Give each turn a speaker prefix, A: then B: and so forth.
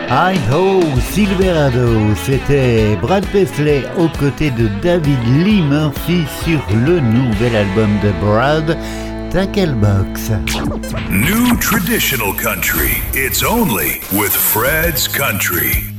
A: Hi-ho, Silverado, c'était Brad Paisley aux côtés de David Lee Murphy sur le nouvel album de Brad, Tackle-Box.
B: New traditional country, it's only with Fred's Country.